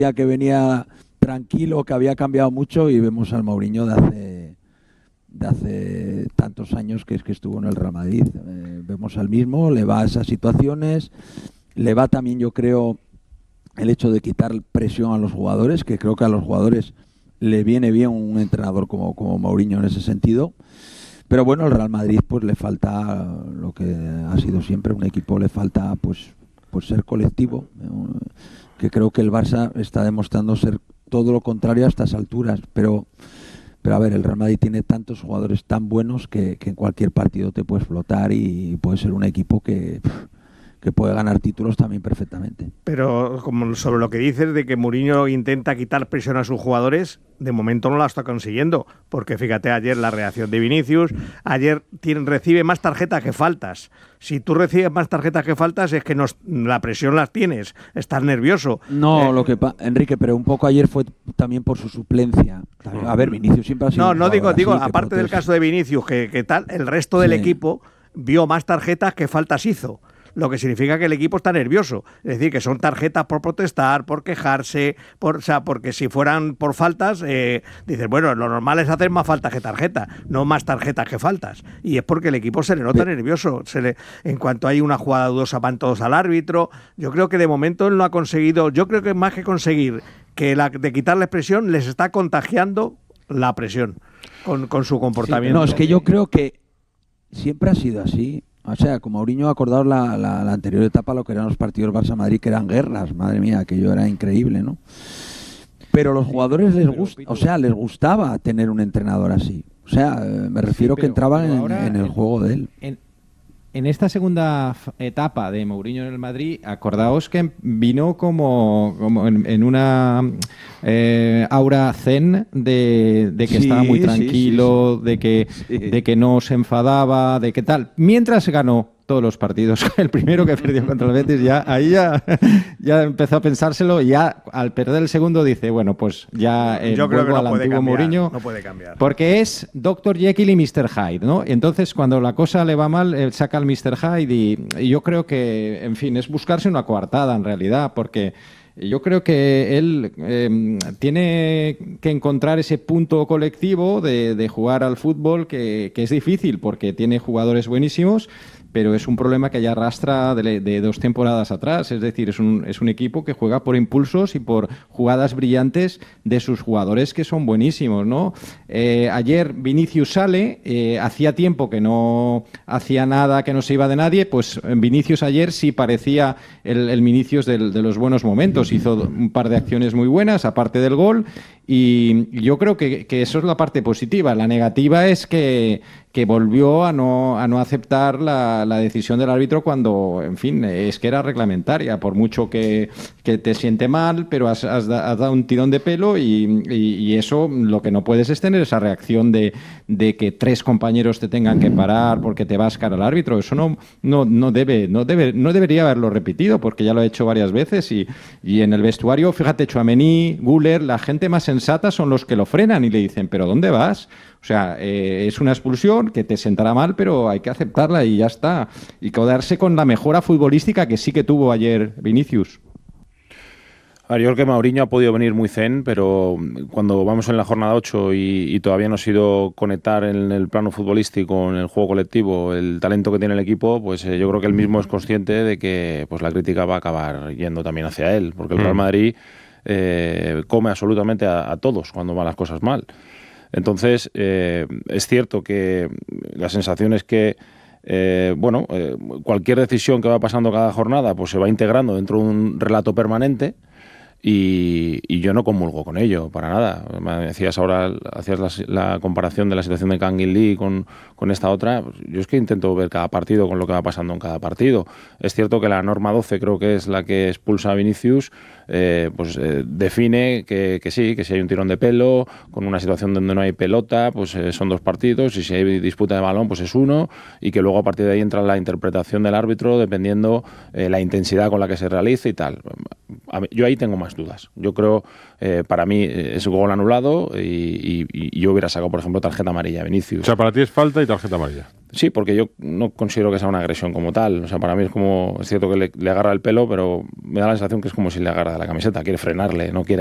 que venía tranquilo, que había cambiado mucho, y vemos al Mourinho de hace tantos años que es que estuvo en el Real Madrid. Vemos al mismo, le va a esas situaciones, le va también, yo creo, el hecho de quitar presión a los jugadores, que creo que a los jugadores le viene bien un entrenador como Mourinho en ese sentido. Pero bueno, el Real Madrid pues le falta lo que ha sido siempre un equipo, le falta pues ser colectivo, que creo que el Barça está demostrando ser todo lo contrario a estas alturas, pero a ver, el Real Madrid tiene tantos jugadores tan buenos que en cualquier partido te puedes flotar y puede ser un equipo que puede ganar títulos también perfectamente. Pero como sobre lo que dices de que Mourinho intenta quitar presión a sus jugadores, de momento no la está consiguiendo, porque fíjate ayer la reacción de Vinicius, ayer recibe más tarjetas que faltas. Si tú recibes más tarjetas que faltas es que la presión las tienes, estás nervioso. No, Enrique, pero un poco ayer fue también por su suplencia. A ver, Vinicius siempre ha sido No digo, aparte del caso de Vinicius, que tal, el resto del equipo vio más tarjetas que faltas hizo. Lo que significa que el equipo está nervioso. Es decir, que son tarjetas por protestar, por quejarse, porque si fueran por faltas, dices, bueno, lo normal es hacer más faltas que tarjetas, no más tarjetas que faltas. Y es porque el equipo se le nota nervioso. En cuanto hay una jugada dudosa, van todos al árbitro. Yo creo que de momento él no ha conseguido, yo creo que más que conseguir de quitarles presión, les está contagiando la presión con su comportamiento. No, es que yo creo que siempre ha sido así. O sea, como Mourinho ha acordado la anterior etapa, lo que eran los partidos Barça-Madrid, que eran guerras, madre mía, aquello era increíble, ¿no? Pero a los jugadores les gustaba tener un entrenador así. O sea, me refiero que entraban en el juego de él. En esta segunda etapa de Mourinho en el Madrid, acordaos que vino como en una aura zen de que estaba muy tranquilo, de que no se enfadaba, de que tal. Mientras ganó todos los partidos, el primero que perdió contra el Betis, ya empezó a pensárselo, y ya al perder el segundo dice, bueno, pues ya yo creo que al antiguo Mourinho, no puede cambiar. Porque es Dr. Jekyll y Mr. Hyde, ¿no? Entonces, cuando la cosa le va mal, saca al Mr. Hyde y yo creo que, en fin, es buscarse una coartada en realidad, porque yo creo que él tiene que encontrar ese punto colectivo de jugar al fútbol que es difícil porque tiene jugadores buenísimos, pero es un problema que ya arrastra de 2 temporadas atrás. Es decir, es un equipo que juega por impulsos y por jugadas brillantes de sus jugadores que son buenísimos, ¿no? Ayer Vinicius sale, hacía tiempo que no hacía nada, que no se iba de nadie, pues Vinicius ayer sí parecía el Vinicius de los buenos momentos. Hizo un par de acciones muy buenas, aparte del gol, y yo creo que eso es la parte positiva. La negativa es que volvió a no aceptar la decisión del árbitro cuando, en fin, es que era reglamentaria, por mucho que te siente mal, pero has dado un tirón de pelo y eso, lo que no puedes es tener esa reacción de que 3 compañeros te tengan que parar porque te vas cara al árbitro. Eso no debería haberlo repetido, porque ya lo ha hecho varias veces y en el vestuario, fíjate, Tchouaméni, Güler, la gente más sensata son los que lo frenan y le dicen, ¿pero dónde vas? O sea, es una expulsión que te sentará mal, pero hay que aceptarla y ya está. Y quedarse con la mejora futbolística que sí que tuvo ayer Vinicius. Yo creo que Mourinho ha podido venir muy zen, pero cuando vamos en la jornada 8 y todavía no ha sido conectar en el plano futbolístico, en el juego colectivo, el talento que tiene el equipo, pues yo creo que él mismo es consciente de que pues la crítica va a acabar yendo también hacia él, porque el Real Madrid come absolutamente a todos cuando van las cosas mal. Entonces, es cierto que la sensación es que cualquier decisión que va pasando cada jornada pues se va integrando dentro de un relato permanente y yo no comulgo con ello, para nada. Me decías ahora, hacías la comparación de la situación de Kangin Lee con esta otra. Yo es que intento ver cada partido con lo que va pasando en cada partido. Es cierto que la norma 12 creo que es la que expulsa a Vinicius, define que sí, que si hay un tirón de pelo, con una situación donde no hay pelota, pues son 2 partidos, y si hay disputa de balón, pues es 1, y que luego a partir de ahí entra la interpretación del árbitro dependiendo la intensidad con la que se realice y tal. Yo ahí tengo más algunas dudas. Yo creo, para mí, es gol anulado y yo hubiera sacado, por ejemplo, tarjeta amarilla a Vinicius. O sea, para ti es falta y tarjeta amarilla. Sí, porque yo no considero que sea una agresión como tal. O sea, para mí es cierto que le agarra el pelo, pero me da la sensación que es como si le agarra la camiseta, quiere frenarle, no quiere